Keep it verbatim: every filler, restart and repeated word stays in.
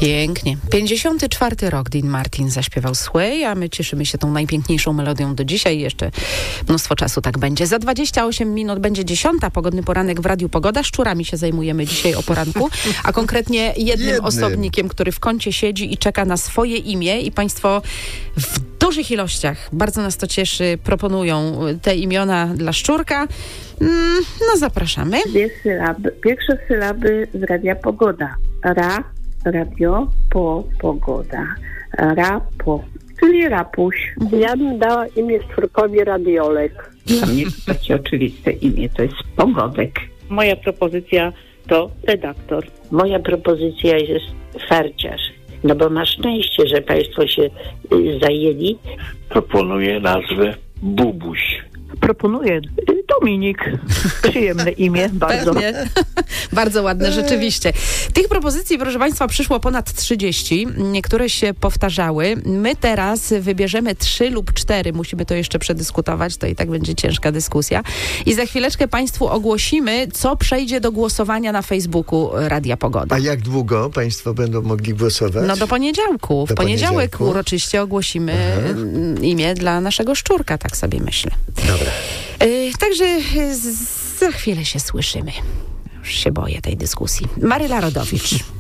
Pięknie. pięćdziesiąty czwarty rok Dean Martin zaśpiewał Sway, a my cieszymy się tą najpiękniejszą melodią do dzisiaj. Jeszcze mnóstwo czasu tak będzie. Za dwadzieścia osiem minut będzie dziesiąta. Pogodny poranek w Radiu Pogoda. Szczurami się zajmujemy dzisiaj o poranku, a konkretnie jednym, jednym osobnikiem, który w kącie siedzi i czeka na swoje imię i państwo w dużych ilościach, bardzo nas to cieszy, proponują te imiona dla szczurka. No zapraszamy. Dwie sylaby. Pierwsze sylaby z Radia Pogoda. Ra, radio, po, pogoda. Ra, po. Czyli Rapuś. Ja bym dała imię szczurkowi Radiolek. Dla mnie to takie oczywiste imię, to jest Pogodek. Moja propozycja to redaktor. Moja propozycja jest farciarz. No bo ma szczęście, że państwo się y, zajęli. Proponuję nazwę Bubuś. Proponuję Dominik. Przyjemne imię, bardzo. Pewnie. Bardzo ładne, rzeczywiście. Tych propozycji, proszę Państwa, przyszło ponad trzydzieści. Niektóre się powtarzały. My teraz wybierzemy trzy lub cztery. Musimy to jeszcze przedyskutować. To i tak będzie ciężka dyskusja. I za chwileczkę Państwu ogłosimy, co przejdzie do głosowania na Facebooku Radia Pogoda. A jak długo Państwo będą mogli głosować? No do poniedziałku. W do poniedziałek poniedziałku? uroczyście ogłosimy Aha. imię dla naszego szczurka, tak sobie myślę. Dobra. Y, także z, za chwilę się słyszymy. Już się boję tej dyskusji. Maryla Rodowicz.